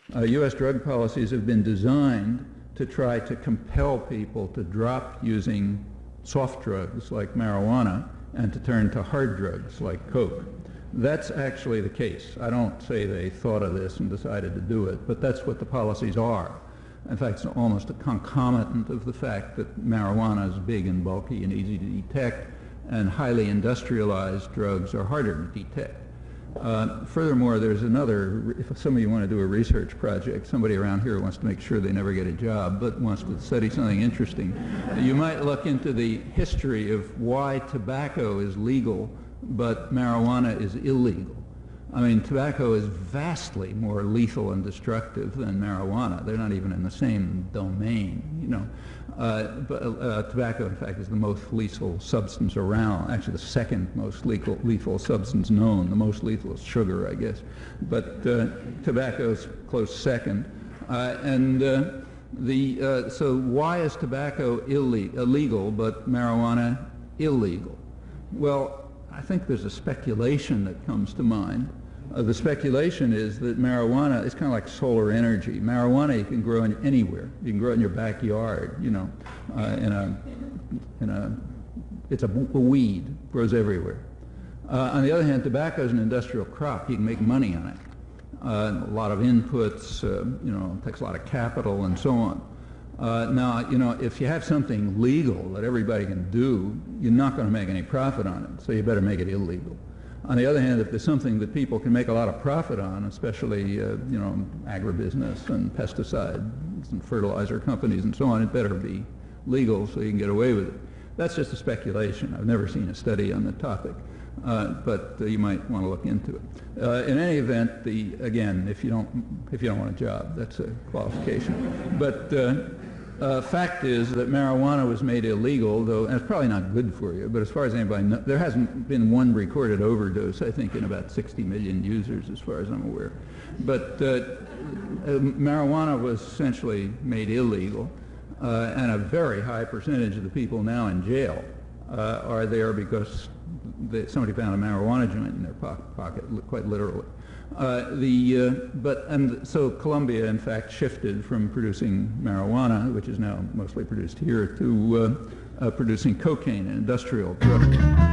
U.S. drug policies have been designed to try to compel people to drop using soft drugs like marijuana and to turn to hard drugs like coke. That's actually the case. I don't say they thought of this and decided to do it, but that's what the policies are. In fact, it's almost a concomitant of the fact that marijuana is big and bulky and easy to detect, and highly industrialized drugs are harder to detect. Furthermore, there's another, if some of you want to do a research project, somebody around here wants to make sure they never get a job, but wants to study something interesting, you might look into the history of why tobacco is legal, but marijuana is illegal. I mean, tobacco is vastly more lethal and destructive than marijuana. They're not even in the same domain, you know. Tobacco, in fact, is the most lethal substance around, actually the second most lethal substance known. The most lethal is sugar, I guess. But tobacco is close second. So why is tobacco illegal but marijuana illegal? Well, I think there's a speculation that comes to mind. The speculation is that marijuana is kind of like solar energy. Marijuana you can grow anywhere. You can grow it in your backyard, you know, it's a weed, grows everywhere. On the other hand, tobacco is an industrial crop. You can make money on it. A lot of inputs, you know, it takes a lot of capital and so on. Now, you know, if you have something legal that everybody can do, you're not going to make any profit on it, so you better make it illegal. On the other hand, if there's something that people can make a lot of profit on, especially, you know, agribusiness and pesticides and fertilizer companies and so on, it better be legal so you can get away with it. That's just a speculation. I've never seen a study on the topic, but you might want to look into it. In any event, again, if you don't want a job, that's a qualification. But fact is that marijuana was made illegal, though, and it's probably not good for you, but as far as anybody knows, there hasn't been one recorded overdose, I think, in about 60 million users, as far as I'm aware. But marijuana was essentially made illegal, and a very high percentage of the people now in jail are there because somebody found a marijuana joint in their pocket, quite literally. So Colombia, in fact, shifted from producing marijuana, which is now mostly produced here, to producing cocaine, an industrial drug.